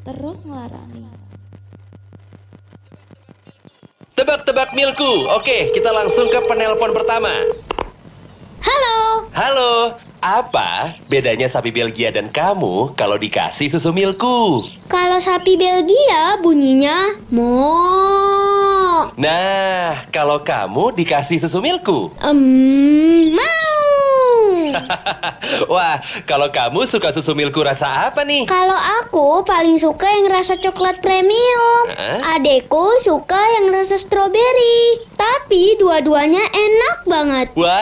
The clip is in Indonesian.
terus ngelarani. Tebak-tebak milku. Oke, kita langsung ke penelpon pertama. Halo. Halo, apa bedanya sapi Belgia dan kamu kalau dikasih susu milku? Kalau sapi Belgia bunyinya mo. Nah, kalau kamu dikasih susu milku? Mau. Wah, kalau kamu suka susu milku rasa apa nih? Kalau aku paling suka yang rasa coklat premium. Hah? Adekku suka yang rasa stroberi. Tapi dua-duanya enak banget. Wah,